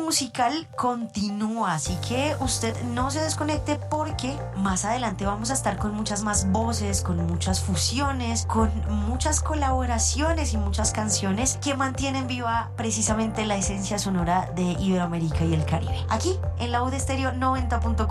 musical continúa, así que usted no se desconecte porque más adelante vamos a estar con muchas más voces, con muchas fusiones, con muchas colaboraciones y muchas canciones que mantienen viva precisamente la esencia sonora de Iberoamérica y el Caribe. Aquí en la U de Estéreo 90.4.